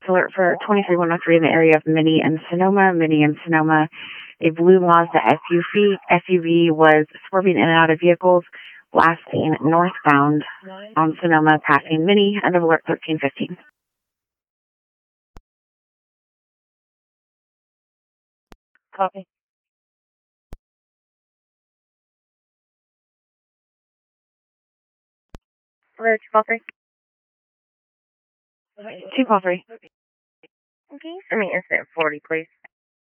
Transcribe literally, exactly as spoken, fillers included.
alert for twenty-three one oh three in the area of Minnie and Sonoma. Minnie and Sonoma, a blue Mazda S U V, S U V was swerving in and out of vehicles, last seen northbound on Sonoma, passing Minnie. End of alert thirteen fifteen. Copy. Alert, two call three. two call three. Okay, for me, incident forty, please.